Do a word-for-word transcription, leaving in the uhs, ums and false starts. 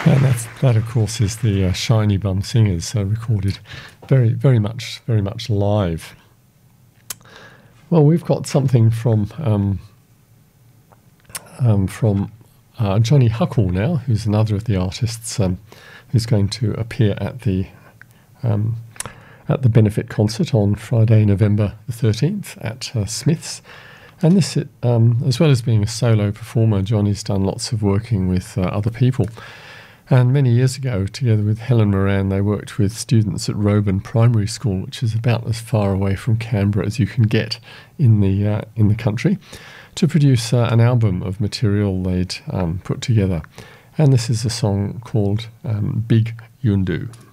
And that's, that, of course, is the uh, Shiny Bum Singers, uh, recorded very, very much, very much live. Well, we've got something from um, um, from uh, Johnny Huckle now, who's another of the artists um, who's going to appear at the um, at the benefit concert on Friday, November the thirteenth at uh, Smith's. And this, um, as well as being a solo performer, Johnny's done lots of working with uh, other people. And many years ago, together with Helen Moran, they worked with students at Roban Primary School, which is about as far away from Canberra as you can get in the uh, in the country, to produce uh, an album of material they'd um, put together. And this is a song called um, Big Yundu.